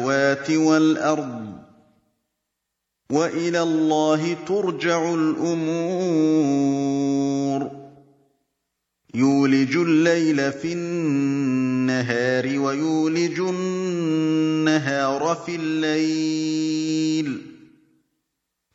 السَّمَاوَاتِ وَالْأَرْضِ ۚ وَإِلَى اللَّهِ تُرْجَعُ الْأُمُورُ يُولِجُ اللَّيْلَ فِي النَّهَارِ وَيُولِجُ النَّهَارَ فِي اللَّيْلِ